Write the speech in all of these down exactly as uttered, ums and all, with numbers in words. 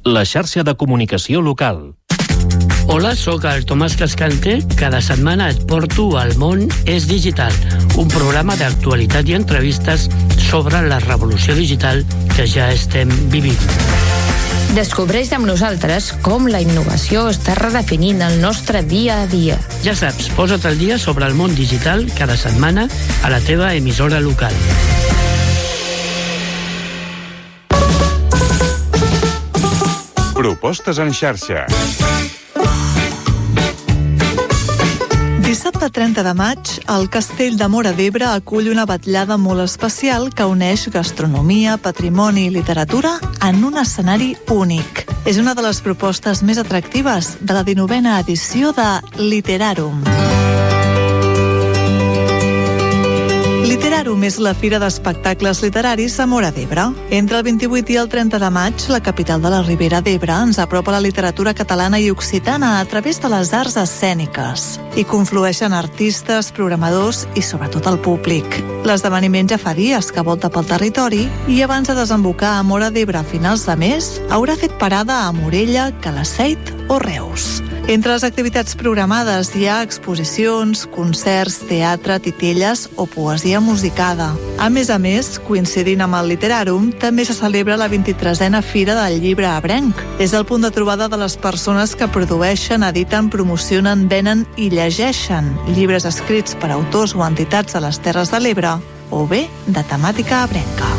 la xarxa de comunicació local. Hola, sóc el Tomàs Cascante. Cada setmana et porto al Món és Digital, un programa d'actualitat i entrevistes sobre la revolució digital que ja estem vivint. Descobreix amb nosaltres com la innovació està redefinint el nostre dia a dia. Ja saps, posa't al dia sobre el món digital cada setmana a la teva emissora local. Propostes en xarxa. Dissabte trenta de maig, el Castell de Móra d'Ebre acull una vetllada molt especial que uneix gastronomia, patrimoni i literatura en un escenari únic. És una de les propostes més atractives de la dinovena edició de Literarum. Literarum és la fira d'espectacles literaris a Móra d'Ebre. Entre el vint-i-vuit i el trenta de maig, la capital de la Ribera d'Ebre ens apropa la literatura catalana i occitana a través de les arts escèniques. Hi conflueixen artistes, programadors i sobretot el públic. L'esdeveniment ja fa dies que volta pel territori i abans de desembocar a Móra d'Ebre a finals de mes, haurà fet parada a Morella, Calaceit o Reus. Entre les activitats programades hi ha exposicions, concerts, teatre, titelles o poesia musicada. A més a més, coincidint amb el Literarum, també se celebra la vint-i-tresena Fira del Llibre Ebrenc. És el punt de trobada de les persones que produeixen, editen, promocionen, venen i llegeixen llibres escrits per autors o entitats de les Terres de l'Ebre o bé de temàtica ebrenca.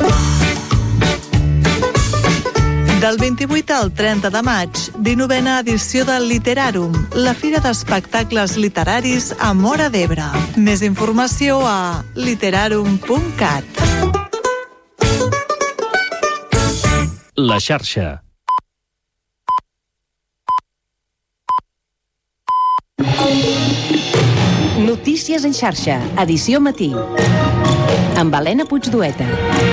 Del vint-i-vuit al trenta de maig, dinovena edició del Literarum, la fira d'espectacles literaris a Móra d'Ebre. Més informació a literarum punt cat. La xarxa. Notícies en xarxa, edició matí. Amb Helena Puigdueta.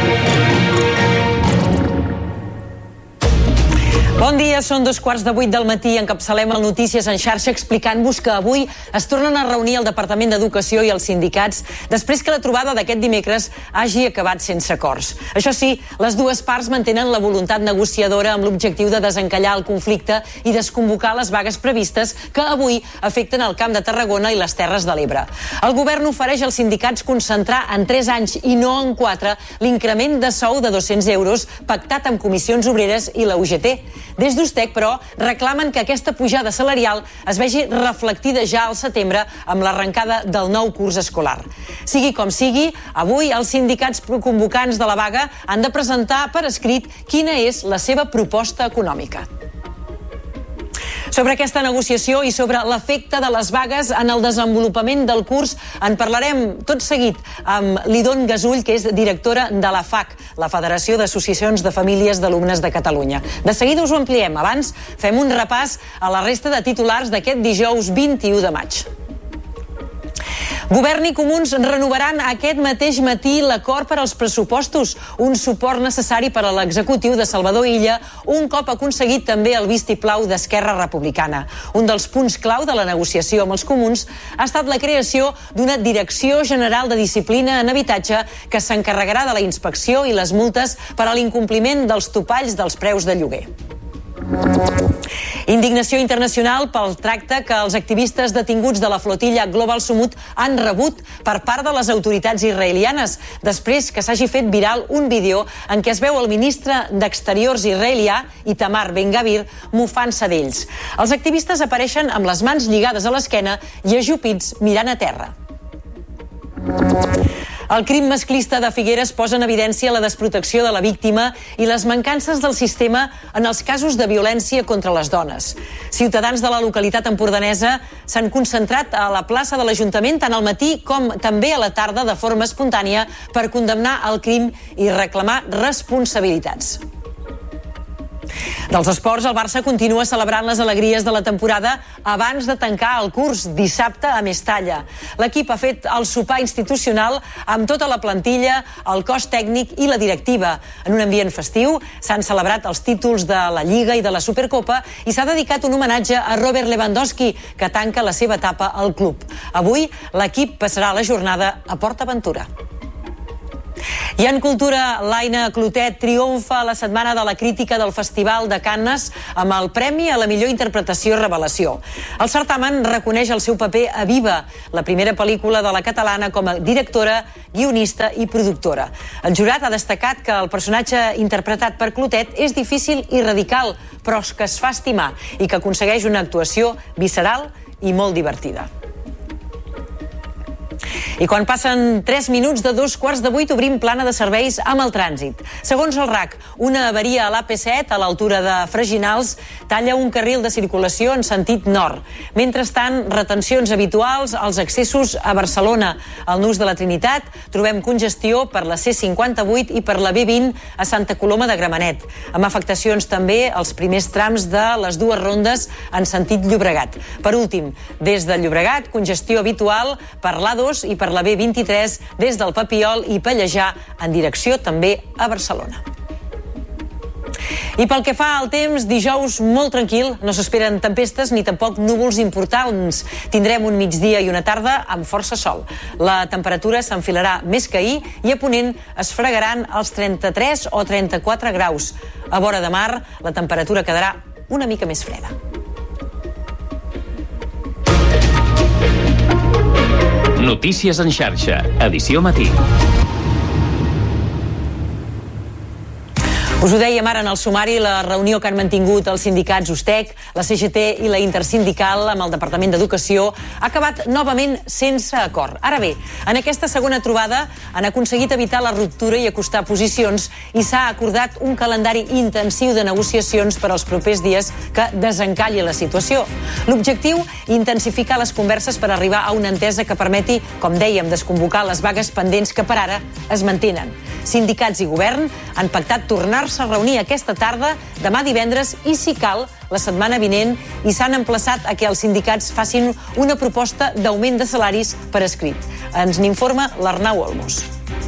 Bon dia, són dos quarts de vuit del matí. Encapçalem el Notícies en xarxa explicant-vos que avui es tornen a reunir el Departament d'Educació i els sindicats després que la trobada d'aquest dimecres hagi acabat sense acords. Això sí, les dues parts mantenen la voluntat negociadora amb l'objectiu de desencallar el conflicte i desconvocar les vagues previstes que avui afecten el Camp de Tarragona i les Terres de l'Ebre. El govern ofereix als sindicats concentrar en tres anys i no en quatre l'increment de sou de dos-cents euros pactat amb comissions obreres i la U G T. Des d'Ustec, però, reclamen que aquesta pujada salarial es vegi reflectida ja al setembre amb l'arrencada del nou curs escolar. Sigui com sigui, avui els sindicats convocants de la vaga han de presentar per escrit quina és la seva proposta econòmica. Sobre aquesta negociació i sobre l'efecte de les vagues en el desenvolupament del curs en parlarem tot seguit amb l'Idon Gasull, que és directora de la F A C, la Federació d'Associacions de Famílies d'Alumnes de Catalunya. De seguida us ho ampliem. Abans fem un repàs a la resta de titulars d'aquest dijous vint-i-u de maig. Govern i Comuns renovaran aquest mateix matí l'acord per als pressupostos, un suport necessari per a l'executiu de Salvador Illa, un cop aconseguit també el vistiplau d'Esquerra Republicana. Un dels punts clau de la negociació amb els comuns ha estat la creació d'una Direcció General de Disciplina en Habitatge que s'encarregarà de la inspecció i les multes per a l'incompliment dels topalls dels preus de lloguer. Indignació internacional pel tracte que els activistes detinguts de la flotilla Global Sumut han rebut per part de les autoritats israelianes, després que s'hagi fet viral un vídeo en què es veu el ministre d'Exteriors israelià, Itamar Ben-Gavir, mofant-se d'ells. Els activistes apareixen amb les mans lligades a l'esquena i ajupits mirant a terra. El crim masclista de Figueres posa en evidència la desprotecció de la víctima i les mancances del sistema en els casos de violència contra les dones. Ciutadans de la localitat empordanesa s'han concentrat a la plaça de l'Ajuntament tant al matí com també a la tarda de forma espontània per condemnar el crim i reclamar responsabilitats. Dels esports, el Barça continua celebrant les alegries de la temporada abans de tancar el curs dissabte a Mestalla. L'equip ha fet el sopar institucional amb tota la plantilla, el cos tècnic i la directiva. En un ambient festiu s'han celebrat els títols de la Lliga i de la Supercopa i s'ha dedicat un homenatge a Robert Lewandowski, que tanca la seva etapa al club. Avui l'equip passarà la jornada a PortAventura. I en cultura, l'Aina Clotet triomfa a la Setmana de la Crítica del Festival de Cannes amb el Premi a la millor interpretació revelació. El certamen reconeix el seu paper a Viva, la primera pel·lícula de la catalana com a directora, guionista i productora. El jurat ha destacat que el personatge interpretat per Clotet és difícil i radical, però que es fa estimar i que aconsegueix una actuació visceral i molt divertida. I quan passen tres minuts de dos quarts de vuit obrim plana de serveis amb el trànsit. Segons el R A C, una avaria a l'A P set a l'altura de Freginals talla un carril de circulació en sentit nord. Mentrestant, retencions habituals als accessos a Barcelona. Al Nus de la Trinitat trobem congestió per la C cinquanta-vuit i per la B vint a Santa Coloma de Gramenet, amb afectacions també als primers trams de les dues rondes en sentit Llobregat. Per últim, des de Llobregat, congestió habitual per l'A dos i per la B vint-i-tres des del Papiol i Pallejà en direcció també a Barcelona. I pel que fa al temps, dijous molt tranquil, no s'esperen tempestes ni tampoc núvols importants. Tindrem un migdia i una tarda amb força sol. La temperatura s'enfilarà més que ahir i a Ponent es fregaran els trenta-tres o trenta-quatre graus. A vora de mar, la temperatura quedarà una mica més freda. Notícies en xarxa, edició matí. Us ho dèiem ara en el sumari, la reunió que han mantingut els sindicats USTEC, la C G T i la Intersindical amb el Departament d'Educació ha acabat novament sense acord. Ara bé, en aquesta segona trobada han aconseguit evitar la ruptura i acostar posicions i s'ha acordat un calendari intensiu de negociacions per als propers dies que desencalli la situació. L'objectiu, intensificar les converses per arribar a una entesa que permeti, com dèiem, desconvocar les vagues pendents que per ara es mantenen. Sindicats i govern han pactat tornar-se a reunir aquesta tarda, demà divendres i, si cal, la setmana vinent, i s'han emplaçat a que els sindicats facin una proposta d'augment de salaris per escrit. Ens n'informa l'Arnau Olmos.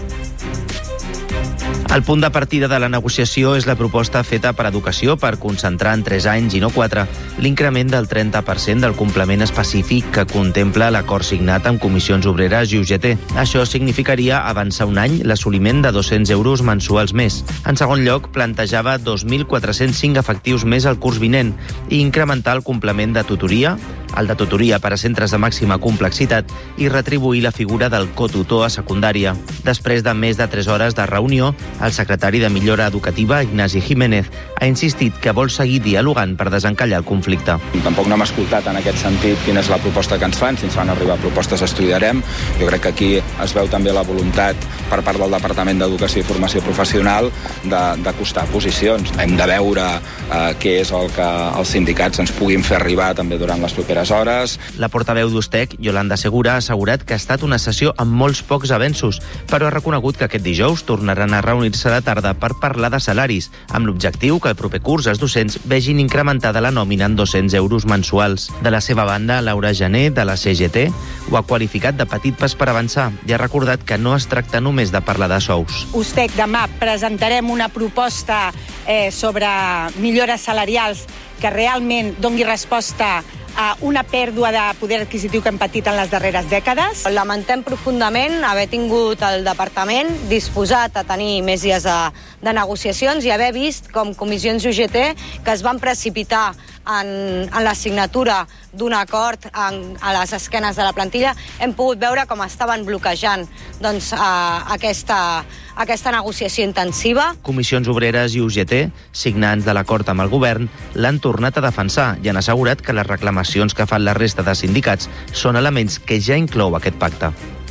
El punt de partida de la negociació és la proposta feta per Educació per concentrar en tres anys i no quatre l'increment del trenta per cent del complement específic que contempla l'acord signat amb Comissions Obreres i U G T. Això significaria avançar un any l'assoliment de dos-cents euros mensuals més. En segon lloc, plantejava dos mil quatre-cents cinc efectius més al curs vinent i incrementar el complement de tutoria, el de tutoria per a centres de màxima complexitat i retribuir la figura del cotutor a secundària. Després de més de tres hores de reunió, el secretari de Millora Educativa, Ignasi Jiménez, ha insistit que vol seguir dialogant per desencallar el conflicte. Tampoc no hem escoltat en aquest sentit quina és la proposta que ens fan. Si ens fan arribar propostes estudiarem. Jo crec que aquí es veu també la voluntat per part del Departament d'Educació i Formació Professional d'acostar posicions. Hem de veure eh, què és el que els sindicats ens puguin fer arribar també durant les properes hores. La portaveu d'USTEC, Yolanda Segura, ha assegurat que ha estat una sessió amb molts pocs avenços, però ha reconegut que aquest dijous tornaran a reunir-se de tarda per parlar de salaris, amb l'objectiu que el proper curs els docents vegin incrementada la nòmina en dos-cents euros mensuals. De la seva banda, Laura Gené, de la C G T, ho ha qualificat de petit pas per avançar i ha recordat que no es tracta només de parlar de sous. USTEC demà presentarem una proposta eh, sobre millores salarials que realment doni resposta a una pèrdua de poder adquisitiu que hem patit en les darreres dècades. Lamentem profundament haver tingut el departament disposat a tenir més dies de, de negociacions i haver vist com Comissions U G T que es van precipitar en, en la signatura d'un acord en, a les esquenes de la plantilla. Hem pogut veure com estaven bloquejant doncs, a, aquesta, aquesta negociació intensiva. Comissions Obreres i U G T, signants de l'acord amb el govern, l'han tornat a defensar i han assegurat que les reclamacions que fan la resta de sindicats són elements que ja inclou aquest pacte.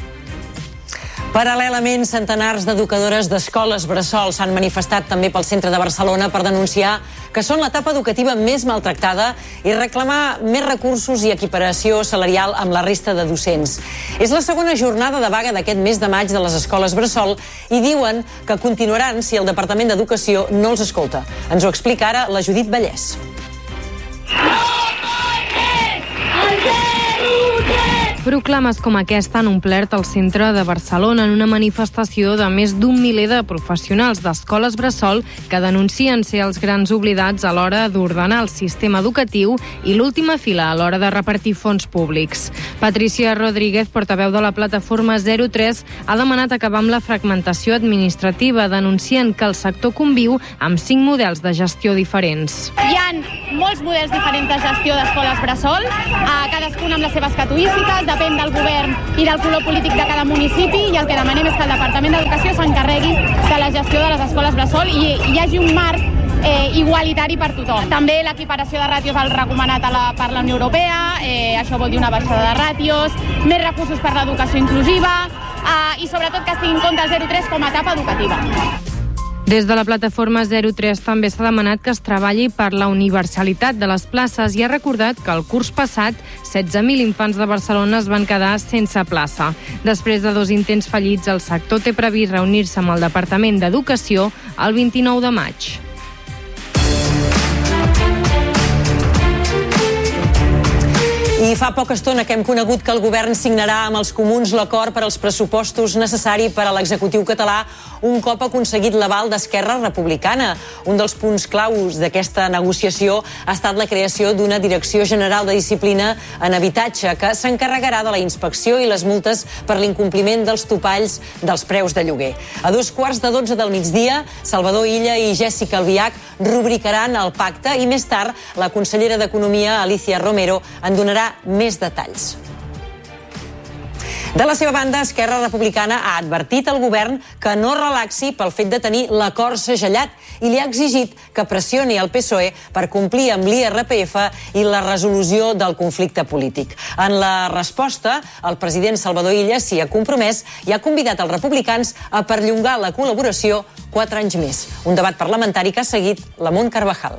Paral·lelament, centenars d'educadores d'escoles bressol s'han manifestat també pel centre de Barcelona per denunciar que són l'etapa educativa més maltractada i reclamar més recursos i equiparació salarial amb la resta de docents. És la segona jornada de vaga d'aquest mes de maig de les escoles bressol i diuen que continuaran si el Departament d'Educació no els escolta. Ens ho explica ara la Judit Vallès. No, no és el zero tres! Proclames com aquesta han omplert el centre de Barcelona en una manifestació de més d'un miler de professionals d'escoles bressol que denuncien ser els grans oblidats a l'hora d'ordenar el sistema educatiu i l'última fila a l'hora de repartir fons públics. Patricia Rodríguez, portaveu de la plataforma zero tres, ha demanat acabar amb la fragmentació administrativa, denunciant que el sector conviu amb cinc models de gestió diferents. Hi ha molts models diferents de gestió d'escoles bressol, cadascun amb les seves casuístiques, depèn del govern i del color polític de cada municipi, i el que demanem és que el Departament d'Educació s'encarregui de la gestió de les escoles bressol i hi hagi un marc eh, igualitari per tothom. També l'equiparació de ràtios al recomanat a la, per la Unió Europea, eh, això vol dir una baixada de ràtios, més recursos per l'educació inclusiva eh, i sobretot que es tingui en compte el zero tres com a etapa educativa. Des de la plataforma zero tres també s'ha demanat que es treballi per la universalitat de les places i ha recordat que el curs passat setze mil infants de Barcelona es van quedar sense plaça. Després de dos intents fallits, el sector té previst reunir-se amb el Departament d'Educació el vint-i-nou de maig. I fa poca estona que hem conegut que el govern signarà amb els comuns l'acord per als pressupostos necessari per a l'executiu català un cop aconseguit l'aval d'Esquerra Republicana. Un dels punts claus d'aquesta negociació ha estat la creació d'una Direcció General de Disciplina en Habitatge que s'encarregarà de la inspecció i les multes per l'incompliment dels topalls dels preus de lloguer. A dos quarts de dotze del migdia, Salvador Illa i Jessica Albiach rubricaran el pacte i més tard la consellera d'Economia, Alicia Romero, en donarà més detalls. De la seva banda, Esquerra Republicana ha advertit al govern que no relaxi pel fet de tenir l'acord segellat i li ha exigit que pressioni el P S O E per complir amb l'I R P F i la resolució del conflicte polític. En la resposta, el president Salvador Illa s'hi ha compromès i ha convidat els republicans a perllongar la col·laboració quatre anys més. Un debat parlamentari que ha seguit la Mont Carvajal.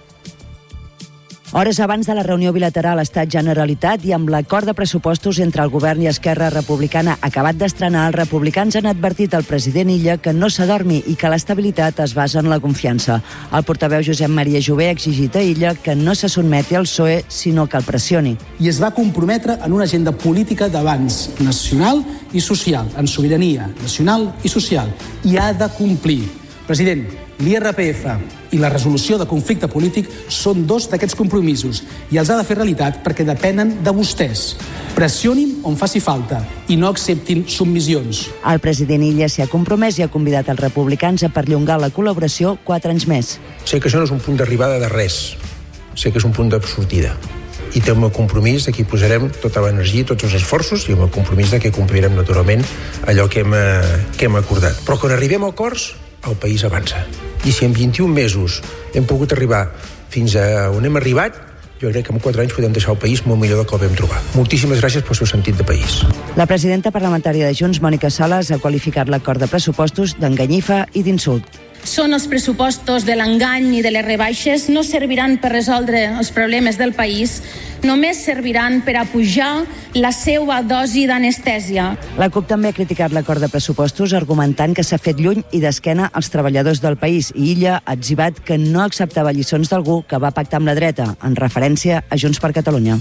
Hores abans de la reunió bilateral Estat-Generalitat i amb l'acord de pressupostos entre el govern i Esquerra Republicana acabat d'estrenar, els republicans han advertit al president Illa que no s'adormi i que l'estabilitat es basa en la confiança. El portaveu Josep Maria Jové ha exigit a Illa que no se sotmeti al P S O E, sinó que el pressioni. I es va comprometre en una agenda política d'avanç nacional i social, en sobirania nacional i social, i ha de complir. President, l'I R P F i la resolució de conflicte polític són dos d'aquests compromisos i els ha de fer realitat perquè depenen de vostès. Pressionin on faci falta i no acceptin submissions. El president Illa s'hi ha compromès i ha convidat els republicans a perllongar la col·laboració quatre anys més. Sé que això no és un punt d'arribada de res, sé que és un punt de sortida. I té el meu compromís de que hi posarem tota l'energia i tots els esforços i el meu compromís de que complirem naturalment allò que hem, que hem acordat. Però quan arribem a acords, el país avança. I si en vint-i-un mesos hem pogut arribar fins a on hem arribat, jo crec que en quatre anys podem deixar el país molt millor del que el vam trobar. Moltíssimes gràcies pel seu sentit de país. La presidenta parlamentària de Junts, Mònica Sales, ha qualificat l'acord de pressupostos d'enganyifa i d'insult. Són els pressupostos de l'engany i de les rebaixes, no serviran per resoldre els problemes del país, només serviran per a pujar la seva dosi d'anestèsia. La CUP també ha criticat l'acord de pressupostos argumentant que s'ha fet lluny i d'esquena als treballadors del país i Illa ha etzibat que no acceptava lliçons d'algú que va pactar amb la dreta, en referència a Junts per Catalunya.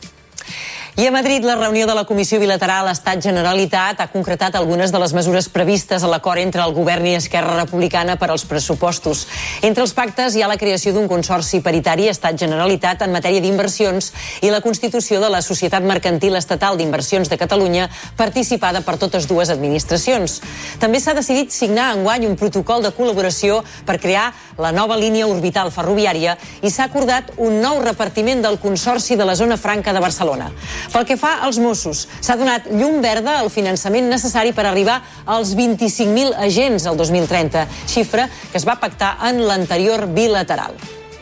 I a Madrid, la reunió de la Comissió Bilateral Estat-Generalitat ha concretat algunes de les mesures previstes a l'acord entre el govern i Esquerra Republicana per als pressupostos. Entre els pactes hi ha la creació d'un consorci paritari Estat-Generalitat en matèria d'inversions i la constitució de la Societat Mercantil Estatal d'Inversions de Catalunya, participada per totes dues administracions. També s'ha decidit signar enguany un protocol de col·laboració per crear la nova línia orbital ferroviària i s'ha acordat un nou repartiment del Consorci de la Zona Franca de Barcelona. Pel que fa als Mossos, s'ha donat llum verda al finançament necessari per arribar als vint-i-cinc mil agents el dos mil trenta, xifra que es va pactar en l'anterior bilateral.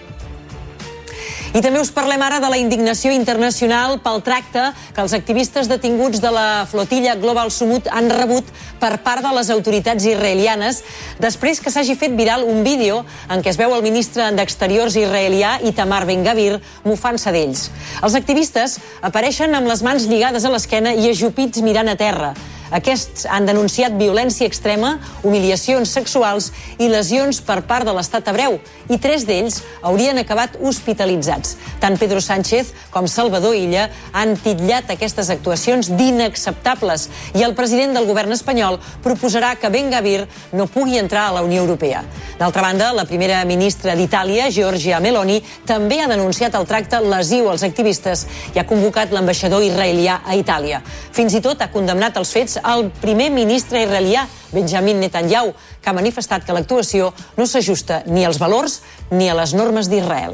I també us parlem ara de la indignació internacional pel tracte que els activistes detinguts de la flotilla Global Sumut han rebut per part de les autoritats israelianes després que s'hagi fet viral un vídeo en què es veu el ministre d'Exteriors israelià Itamar Ben-Gavir mofant-se d'ells. Els activistes apareixen amb les mans lligades a l'esquena i ajupits mirant a terra. Aquests han denunciat violència extrema, humiliacions sexuals i lesions per part de l'estat hebreu, i tres d'ells haurien acabat hospitalitzats. Tant Pedro Sánchez com Salvador Illa han titllat aquestes actuacions d'inacceptables i el president del govern espanyol proposarà que Ben Gvir no pugui entrar a la Unió Europea. D'altra banda, la primera ministra d'Itàlia, Giorgia Meloni, també ha denunciat el tracte lesiu als activistes i ha convocat l'ambaixador israelià a Itàlia. Fins i tot ha condemnat els fets el primer ministre israelià, Benjamin Netanyahu, que ha manifestat que l'actuació no s'ajusta ni als valors ni a les normes d'Israel.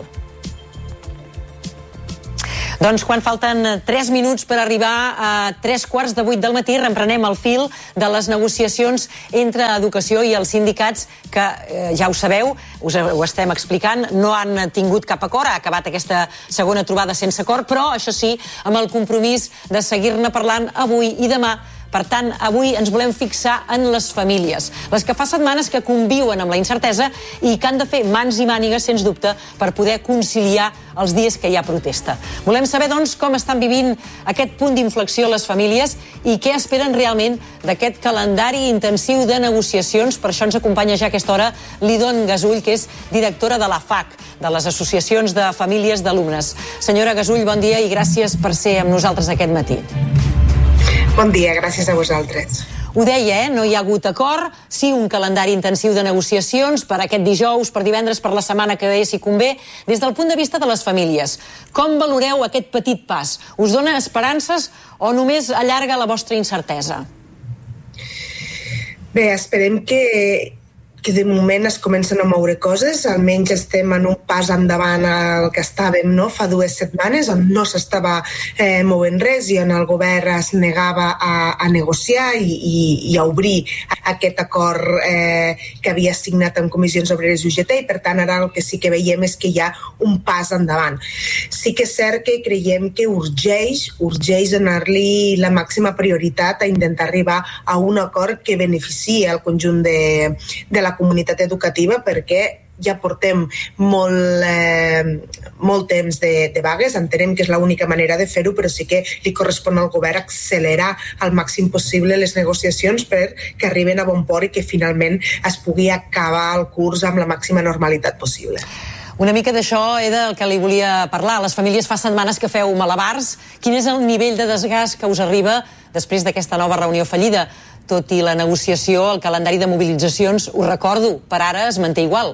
Doncs quan falten tres minuts per arribar a tres quarts de vuit del matí, reprenem el fil de les negociacions entre Educació i els sindicats que, eh, ja ho sabeu, us ho estem explicant, no han tingut cap acord, ha acabat aquesta segona trobada sense acord, però això sí, amb el compromís de seguir-ne parlant avui i demà. Per tant, avui ens volem fixar en les famílies, les que fa setmanes que conviuen amb la incertesa i que han de fer mans i mànigues, sens dubte, per poder conciliar els dies que hi ha protesta. Volem saber, doncs, com estan vivint aquest punt d'inflexió les famílies i què esperen realment d'aquest calendari intensiu de negociacions. Per això ens acompanya ja a aquesta hora l'Idon Gasull, que és directora de la F A C, de les Associacions de Famílies d'Alumnes. Senyora Gasull, bon dia i gràcies per ser amb nosaltres aquest matí. Bon dia, gràcies a vosaltres. Ho deia, eh? No hi ha hagut acord, sí un calendari intensiu de negociacions per aquest dijous, per divendres, per la setmana que ve, si convé. Des del punt de vista de les famílies, com valoreu aquest petit pas? Us dona esperances o només allarga la vostra incertesa? Bé, esperem que... que de moment es comencen a moure coses, almenys estem en un pas endavant al que estàvem, no? Fa dues setmanes on no s'estava eh, movent res i on el govern es negava a, a negociar i, i, i a obrir aquest acord eh, que havia signat amb Comissions Obreres i U G T, i per tant ara el que sí que veiem és que hi ha un pas endavant. Sí que és cert que creiem que urgeix, urgeix donar-li la màxima prioritat a intentar arribar a un acord que beneficiï el conjunt de, de la comunitat educativa, perquè ja portem molt, eh, molt temps de, de vagues, entenem que és l'única manera de fer-ho, però sí que li correspon al govern accelerar al màxim possible les negociacions perquè arriben a bon port i que finalment es pugui acabar el curs amb la màxima normalitat possible. Una mica d'això era el que li volia parlar. Les famílies fa setmanes que feu malabars. Quin és el nivell de desgast que us arriba després d'aquesta nova reunió fallida? Tot i la negociació, el calendari de mobilitzacions, ho recordo, per ara es manté igual.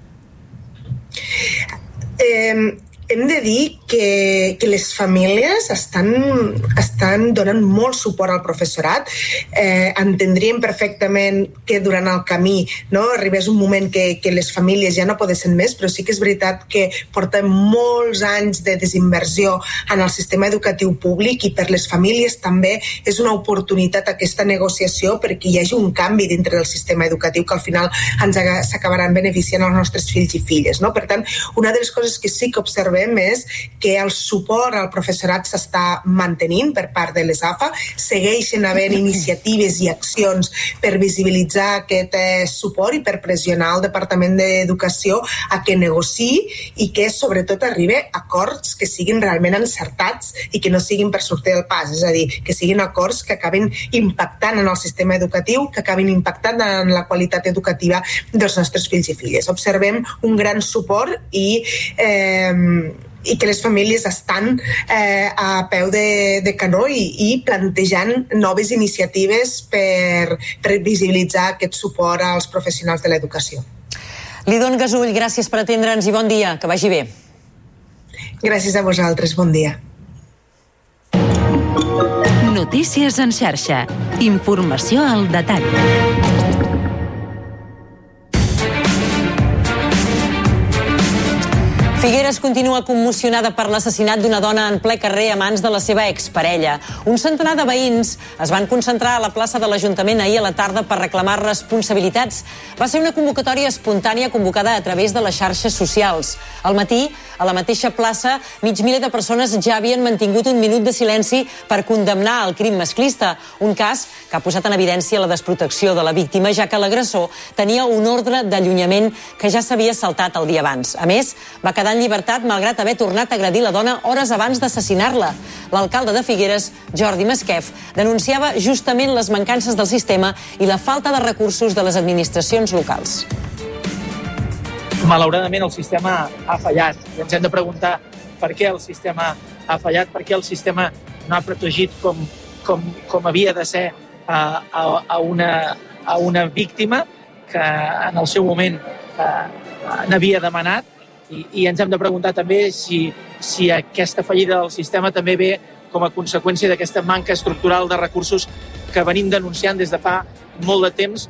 Eh, hem de dir que, que les famílies estan, estan donant molt suport al professorat. Eh, entendríem perfectament que durant el camí, no, arribés un moment que, que les famílies ja no poguessin més, però sí que és veritat que portem molts anys de desinversió en el sistema educatiu públic i per les famílies també és una oportunitat aquesta negociació perquè hi hagi un canvi dintre del sistema educatiu que al final ens s'acabaran beneficiant els nostres fills i filles. No? Per tant, una de les coses que sí que observem és que el suport al professorat s'està mantenint per part de les A F A, segueixen havent iniciatives i accions per visibilitzar aquest eh, suport i per pressionar el Departament d'Educació a que negociï i que sobretot arribi a acords que siguin realment encertats i que no siguin per sortir del pas, és a dir, que siguin acords que acabin impactant en el sistema educatiu, que acabin impactant en la qualitat educativa dels nostres fills i filles. Observem un gran suport i eh, i que les famílies estan eh, a peu de, de canó i, i plantejant noves iniciatives per, per visibilitzar aquest suport als professionals de l'educació. L'Idon Gasull, gràcies per atendre'ns i bon dia, que vagi bé. Gràcies a vosaltres, bon dia. Notícies en xarxa. Informació al detall. Figueres continua commocionada per l'assassinat d'una dona en ple carrer a mans de la seva exparella. Un centenar de veïns es van concentrar a la plaça de l'Ajuntament ahir a la tarda per reclamar responsabilitats. Va ser una convocatòria espontània convocada a través de les xarxes socials. Al matí, a la mateixa plaça, mig miler de persones ja havien mantingut un minut de silenci per condemnar el crim masclista, un cas que ha posat en evidència la desprotecció de la víctima, ja que l'agressor tenia un ordre d'allunyament que ja s'havia saltat el dia abans. A més, va quedar Quedarà en llibertat malgrat haver tornat a agredir la dona hores abans d'assassinar-la. L'alcalde de Figueres, Jordi Masquef, denunciava justament les mancances del sistema i la falta de recursos de les administracions locals. Malauradament el sistema ha fallat i ens hem de preguntar per què el sistema ha fallat, per què el sistema no ha protegit com, com, com havia de ser a, a, a, una, a una víctima que en el seu moment eh, n'havia demanat i, i ens hem de preguntar també si, si aquesta fallida del sistema també ve com a conseqüència d'aquesta manca estructural de recursos que venim denunciant des de fa molt de temps.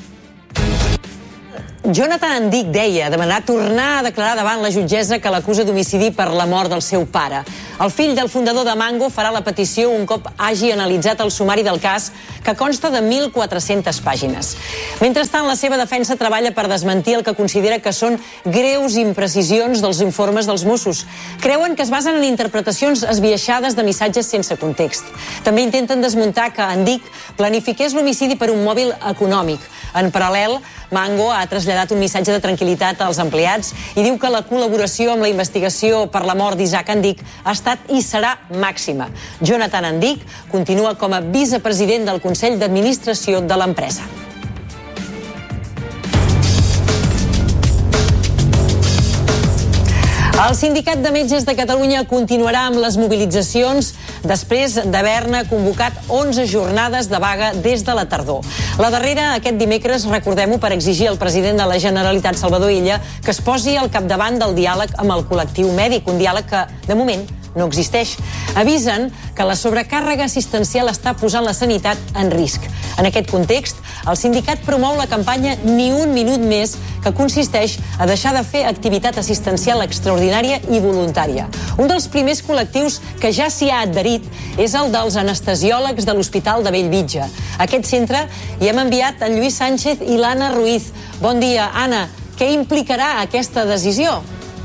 Jonathan Andic deia demanar tornar a declarar davant la jutgessa que l'acusa d'homicidi per la mort del seu pare. El fill del fundador de Mango farà la petició un cop hagi analitzat el sumari del cas, que consta de mil quatre-centes pàgines. Mentrestant, la seva defensa treballa per desmentir el que considera que són greus imprecisions dels informes dels Mossos. Creuen que es basen en interpretacions esbiaixades de missatges sense context. També intenten desmuntar que Andic planifiqués l'homicidi per un mòbil econòmic. En paral·lel, Mango ha traslladat un missatge de tranquil·litat als empleats i diu que la col·laboració amb la investigació per la mort d'Isaac Andic ha estat i serà màxima. Jonathan Andic continua com a vicepresident del Consell d'Administració de l'empresa. El Sindicat de Metges de Catalunya continuarà amb les mobilitzacions després d'haver-ne convocat onze jornades de vaga des de la tardor. La darrera, aquest dimecres, recordem-ho, per exigir al president de la Generalitat, Salvador Illa, que es posi al capdavant del diàleg amb el col·lectiu mèdic, un diàleg que, de moment, no existeix. Avisen que la sobrecàrrega assistencial està posant la sanitat en risc. En aquest context, el sindicat promou la campanya Ni un minut més, que consisteix a deixar de fer activitat assistencial extraordinària i voluntària. Un dels primers col·lectius que ja s'hi ha adherit és el dels anestesiòlegs de l'Hospital de Bellvitge. A aquest centre hi hem enviat en Lluís Sánchez i l'Anna Ruiz. Bon dia, Anna. Què implicarà aquesta decisió?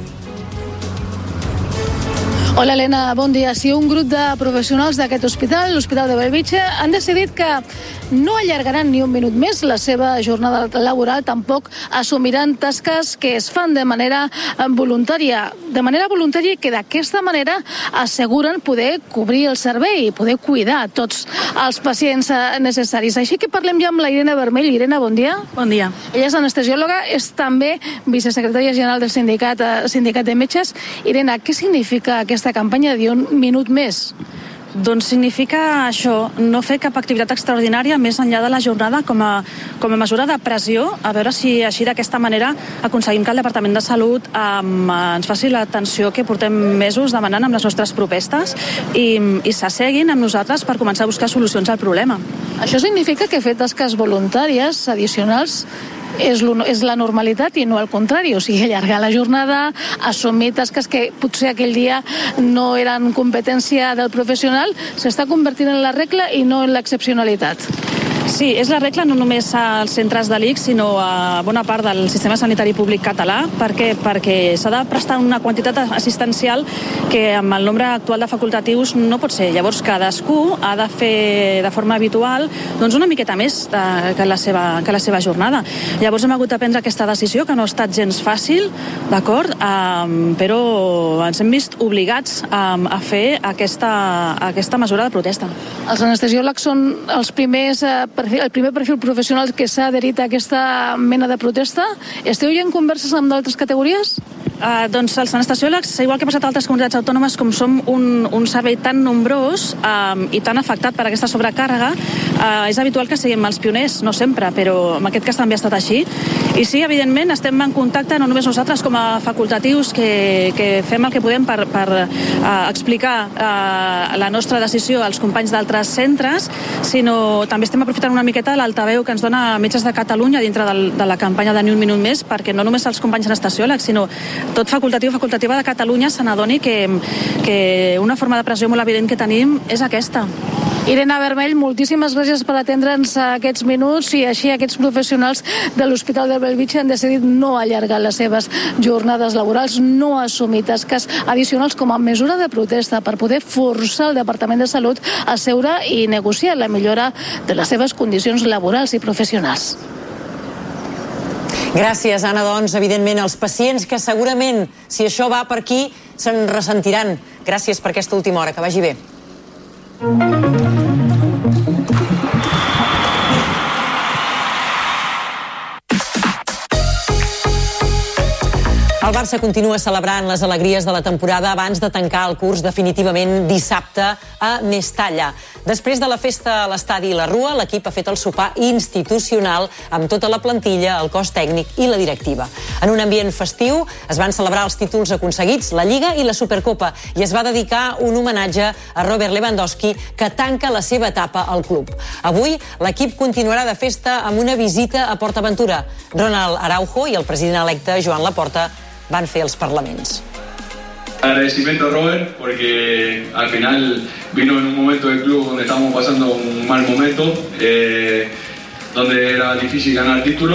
Hola, Helena, bon dia. Sí, un grup de professionals d'aquest hospital, l'Hospital de Bellvitge, han decidit que no allargaran ni un minut més la seva jornada laboral, tampoc assumiran tasques que es fan de manera voluntària. De manera voluntària que d'aquesta manera asseguren poder cobrir el servei i poder cuidar tots els pacients necessaris. Així que parlem ja amb la Irene Vermell. Irene, bon dia. Bon dia. Ella és anestesiòloga, és també vicesecretària general del sindicat, sindicat de metges. Irene, què significa aquesta campanya de un minut més? Doncs significa això, no fer cap activitat extraordinària més enllà de la jornada com a, com a mesura de pressió, a veure si així d'aquesta manera aconseguim que el Departament de Salut um, ens faci l'atenció que portem mesos demanant amb les nostres propostes i, i s'asseguin amb nosaltres per començar a buscar solucions al problema. Això significa que fer tasques voluntàries addicionals és, és la normalitat i no al contrari, o sigui, allargar la jornada, assumir tasques que potser aquell dia no eren competència del professional, s'està convertint en la regla i no en l'excepcionalitat. Sí, és la regla no només als centres de l'I C S, sinó a bona part del sistema sanitari públic català, perquè, perquè s'ha de prestar una quantitat assistencial que amb el nombre actual de facultatius no pot ser. Llavors, cadascú ha de fer de forma habitual doncs una miqueta més de, que, la seva, que la seva jornada. Llavors hem hagut de prendre aquesta decisió, que no ha estat gens fàcil, d'acord? Um, però ens hem vist obligats um, a fer aquesta, aquesta mesura de protesta. Els anestesiòlegs són els primers eh, el primer perfil professional que s'ha adherit a aquesta mena de protesta. Esteu ja en converses amb d'altres categories? Uh, doncs els anestesiòlegs, igual que ha passat a altres comunitats autònomes, com som un, un servei tan nombrós um, i tan afectat per aquesta sobrecàrrega, uh, és habitual que siguem els pioners, no sempre, però en aquest cas també ha estat així. I sí, evidentment, estem en contacte no només nosaltres com a facultatius que, que fem el que podem per, per uh, explicar uh, la nostra decisió als companys d'altres centres, sinó també estem aprofitant una miqueta l'altaveu que ens dona Metges de Catalunya dintre del, de la campanya de Ni un minut més, perquè no només els companys anestesiòlegs, sinó tot facultatiu facultativa de Catalunya se n'adoni que, que una forma de pressió molt evident que tenim és aquesta. Irene Vermell, moltíssimes gràcies per atendre'ns aquests minuts i així aquests professionals de l'Hospital de Bellvitge han decidit no allargar les seves jornades laborals, no assumir tasques addicionals com a mesura de protesta per poder forçar el Departament de Salut a seure i negociar la millora de les seves condicions laborals i professionals. Gràcies, Anna. Doncs, evidentment, els pacients que segurament, si això va per aquí, se'n ressentiran. Gràcies per aquesta última hora. Que vagi bé. El Barça continua celebrant les alegries de la temporada abans de tancar el curs definitivament dissabte a Mestalla. Després de la festa a l'estadi La Rua, l'equip ha fet el sopar institucional amb tota la plantilla, el cos tècnic i la directiva. En un ambient festiu es van celebrar els títols aconseguits, la Lliga i la Supercopa, i es va dedicar un homenatge a Robert Lewandowski, que tanca la seva etapa al club. Avui l'equip continuarà de festa amb una visita a PortAventura. Ronald Araujo i el president electe Joan Laporta van fer els parlaments. Agradecimiento a Robert porque al final vino en un momento del club donde estábamos pasando un mal momento, eh, donde era difícil ganar títulos.